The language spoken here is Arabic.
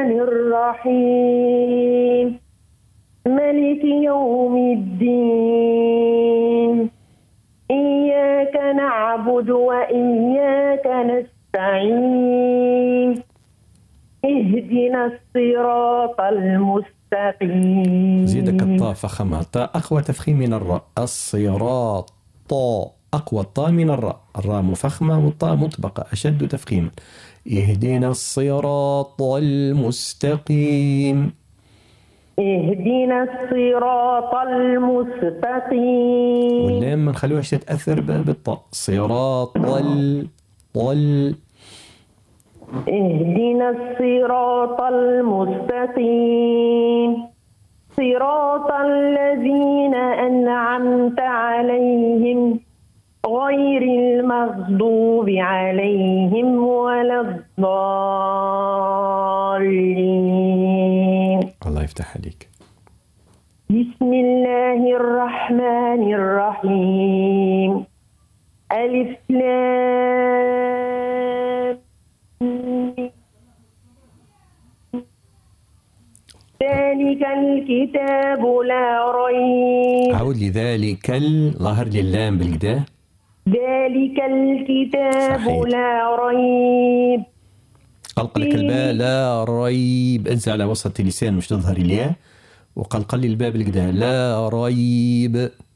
الرحيم مالك يوم الدين إياك نعبد وإياك نستعين اهدنا الصراط المستقيم. زيدك الطاء فخمها، الطاء أقوى تفخيم من الراء. الصراط، طاء أقوى الطاء من الراء، الراء مفخمة والطاء مطبقة أشد تفخيما. اهدنا الصراط المستقيم. اهدنا الصراط المستقيم. واللام ما نخلوهاش تتأثر بالطاء. صراط طل. اهدنا الصراط المستقيم صراط الذين أنعمت عليهم غير المغضوب عليهم ولا الضالين. الله يفتح عليك. بسم الله الرحمن الرحيم ألف لام ذلك الكتاب لا ريب. عود لي ذلك ظهر لي اللام بالكدا. ذلك الكتاب صحيح. لا ريب. قلقل لك الباء لا ريب، انزع على وسط اللسان مش تظهر الياء، وقلقل لي الباء بالكدا لا ريب.